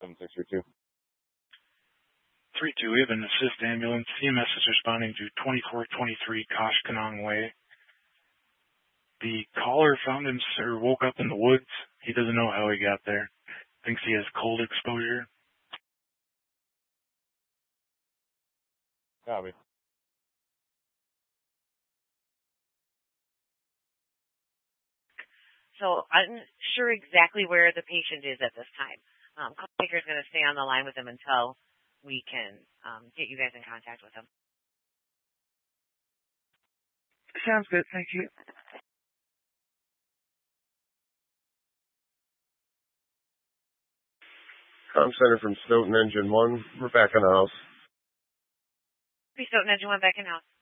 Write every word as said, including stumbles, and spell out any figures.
seven six three two. three two, we have an assist ambulance. C M S is responding to twenty-four twenty-three Koshkonong Way. The caller found him, or woke up in the woods. He doesn't know how he got there. Thinks he has cold exposure. Copy. So I'm not sure exactly where the patient is at this time. Um, call taker is going to stay on the line with him until we can um, get you guys in contact with him. Sounds good. Thank you. Com Center from Stoughton Engine one. We're back in the house. Stoughton Engine one back in house.